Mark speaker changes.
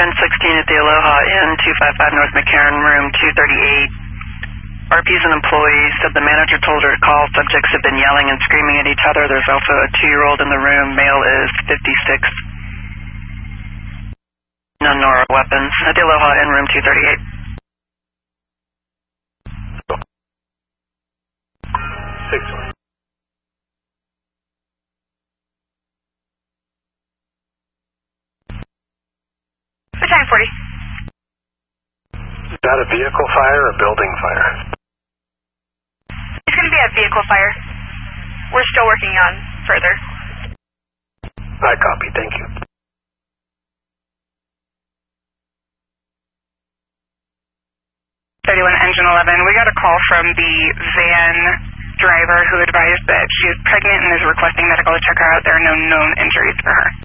Speaker 1: 1016 at the Aloha Inn, 255 North McCarran, room 238. RPs and employees said the manager told her to call. Subjects have been yelling and screaming at each other. There's also a 2-year-old in the room. Male is 56. None nor weapons. At the Aloha Inn, room 238.
Speaker 2: 6.
Speaker 3: Time 40.
Speaker 2: Is that a vehicle fire or building fire?
Speaker 3: It's going to be a vehicle fire. We're still working on further.
Speaker 2: I copy, thank you.
Speaker 3: 31 Engine 11, we got a call from the van driver who advised that she is pregnant and is requesting medical to check her out. There are no known injuries for her.